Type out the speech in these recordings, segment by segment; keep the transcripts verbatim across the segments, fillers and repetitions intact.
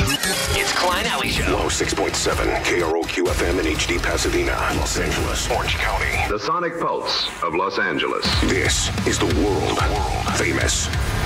It's Klein Alley Show. one oh six point seven K R O Q F M in H D Pasadena, Los Angeles, Orange County. The Sonic Pulse of Los Angeles. This is the world famous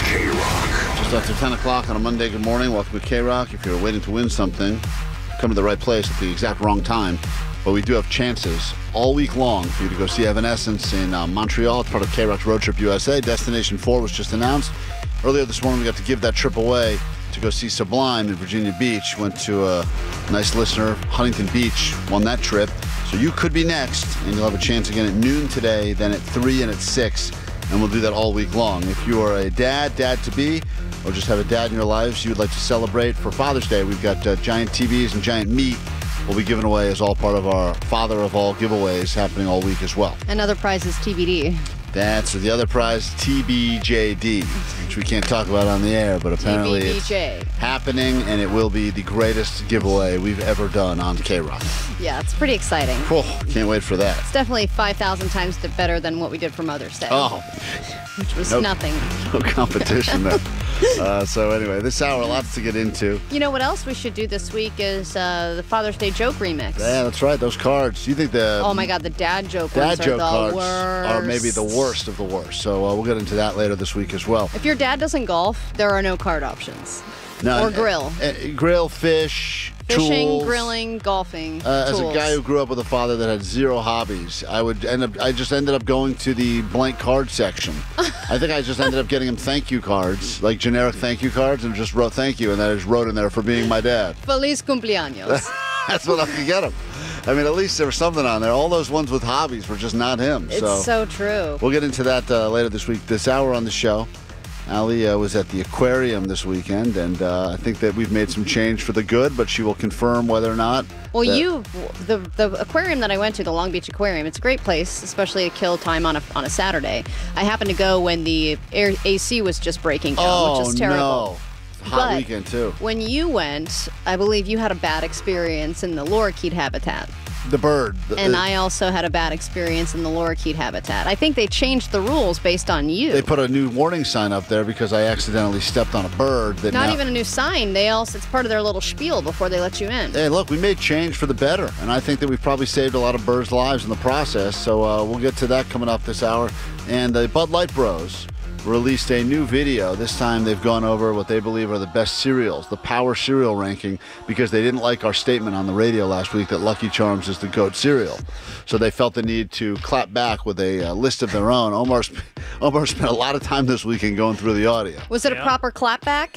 K-Rock. Just after ten o'clock on a Monday, good morning. Welcome to K-Rock. If you're waiting to win something, come to the right place at the exact wrong time. But we do have chances all week long for you to go see Evanescence in uh, Montreal. It's part of K-Rock's Road Trip U S A. Destination four was just announced. Earlier this morning, we got to give that trip away to go see Sublime in Virginia Beach. Went to a nice listener, Huntington Beach, won that trip. So you could be next, and you'll have a chance again at noon today, then at three and at six, and we'll do that all week long. If you are a dad, dad-to-be, or just have a dad in your lives you would like to celebrate for Father's Day, we've got uh, giant T Vs and giant meat we'll be giving away as all part of our Father of All giveaways happening all week as well. And other prizes, T B D. That's the other prize, T B J D, which we can't talk about on the air, but apparently T B B J. It's happening, and it will be the greatest giveaway we've ever done on K-Rock. Yeah, it's pretty exciting. Oh, can't wait for that. It's definitely five thousand times better than what we did for Mother's Day. Oh. Which was no, nothing. No competition there. uh, so anyway, this hour, lots to get into. You know what else we should do this week is uh, the Father's Day joke remix. Yeah, that's right. Those cards. You think the... Oh, my God, the dad joke dad ones joke are the cards worst. are maybe the worst of the worst. So uh, we'll get into that later this week as well. If your dad doesn't golf, there are no card options. No, or grill. Uh, uh, grill, fish, Fishing, tools. grilling, golfing, Uh, as tools. a guy who grew up with a father that had zero hobbies, I would end up. I just ended up going to the blank card section. I think I just ended up getting him thank you cards, like generic thank you cards, and just wrote thank you, and I just wrote in there for being my dad. Feliz cumpleaños. That's what I could get him. I mean, at least there was something on there. All those ones with hobbies were just not him. It's so, so true. We'll get into that uh, later this week. This hour on the show, Allie uh, was at the aquarium this weekend, and uh, I think that we've made some change for the good, but she will confirm whether or not. Well, that- you, the the aquarium that I went to, the Long Beach Aquarium, it's a great place, especially to kill time on a on a Saturday. I happened to go when the air, A C was just breaking down, Oh, which is terrible. no. Hot But weekend, too. When you went, I believe you had a bad experience in the lorikeet habitat. The bird. The- And the- I also had a bad experience in the lorikeet habitat. I think they changed the rules based on you. They put a new warning sign up there because I accidentally stepped on a bird. That Not now- even a new sign. They also it's part of their little spiel before they let you in. Hey, look, we made change for the better, and I think that we've probably saved a lot of birds' lives in the process. So uh, we'll get to that coming up this hour. And the Bud Light Bros released a new video. This time they've gone over what they believe are the best cereals, the Power Cereal ranking, because they didn't like our statement on the radio last week that Lucky Charms is the GOAT cereal. So they felt the need to clap back with a uh, list of their own. Omar, sp- Omar spent a lot of time this weekend going through the audio. Was it Yeah. a proper clapback?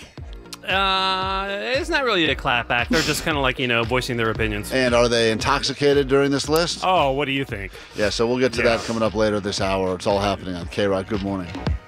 Uh, it's not really a clapback. They're just kind of like, you know, voicing their opinions. And are they intoxicated during this list? Oh, what do you think? Yeah, so we'll get to Yeah. that coming up later this hour. It's all happening on K-Rock. Good morning.